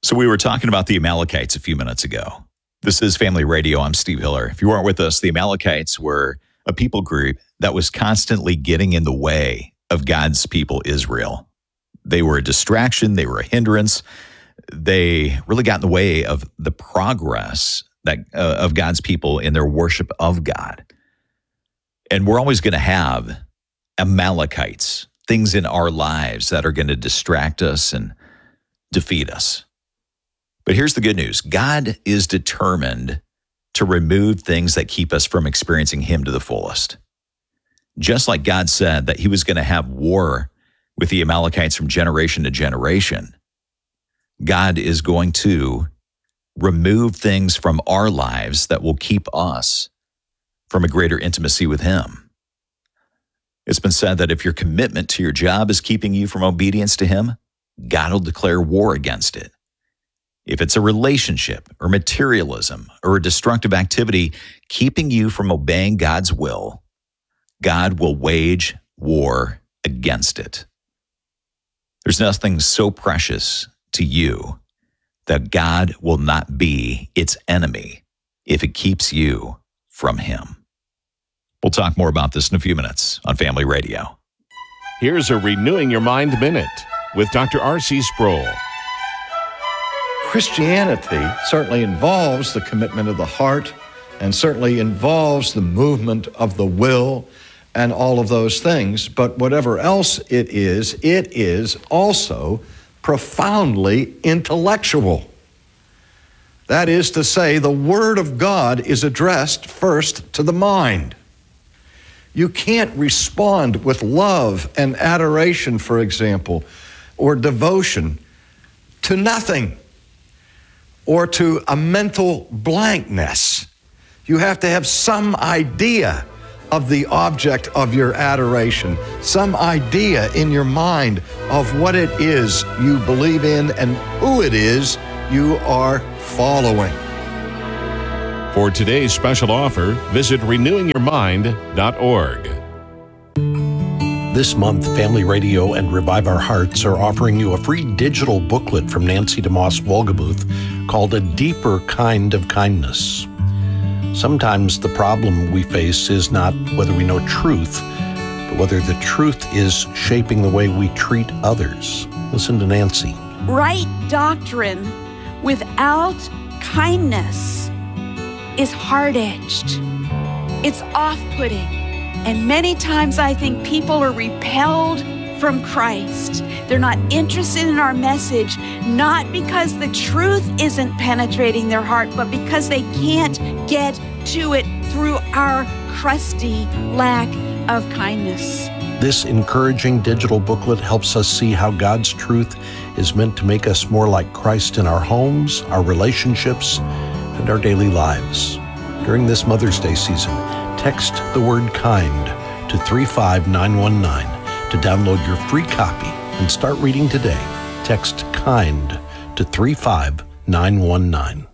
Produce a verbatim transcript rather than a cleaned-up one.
So we were talking about the Amalekites a few minutes ago. This is Family Radio. I'm Steve Hiller. If you weren't with us, the Amalekites were a people group that was constantly getting in the way of God's people, Israel. They were a distraction. They were a hindrance. They really got in the way of the progress that uh, of God's people in their worship of God. And we're always going to have Amalekites, things in our lives that are going to distract us and defeat us. But here's the good news. God is determined to remove things that keep us from experiencing Him to the fullest. Just like God said that He was going to have war with the Amalekites from generation to generation, God is going to remove things from our lives that will keep us from a greater intimacy with Him. It's been said that if your commitment to your job is keeping you from obedience to Him, God will declare war against it. If it's a relationship or materialism or a destructive activity keeping you from obeying God's will, God will wage war against it. There's nothing so precious to you that God will not be its enemy if it keeps you from Him. We'll talk more about this in a few minutes on Family Radio. Here's a Renewing Your Mind Minute with Doctor R C Sproul. Christianity certainly involves the commitment of the heart and certainly involves the movement of the will and all of those things. But whatever else it is, it is also profoundly intellectual. That is to say, the Word of God is addressed first to the mind. You can't respond with love and adoration, for example, or devotion to nothing, or to a mental blankness. You have to have some idea of the object of your adoration, some idea in your mind of what it is you believe in and who it is you are following. For today's special offer, visit renewing your mind dot org. This month, Family Radio and Revive Our Hearts are offering you a free digital booklet from Nancy DeMoss Wolgemuth called A Deeper Kind of Kindness. Sometimes the problem we face is not whether we know truth, but whether the truth is shaping the way we treat others. Listen to Nancy. Right doctrine without kindness is hard-edged. It's off-putting. And many times I think people are repelled from Christ. They're not interested in our message, not because the truth isn't penetrating their heart, but because they can't get to it through our crusty lack of kindness. This encouraging digital booklet helps us see how God's truth is meant to make us more like Christ in our homes, our relationships, and our daily lives. During this Mother's Day season, text the word KIND to three five nine one nine to download your free copy and start reading today. Text KIND to three five nine one nine.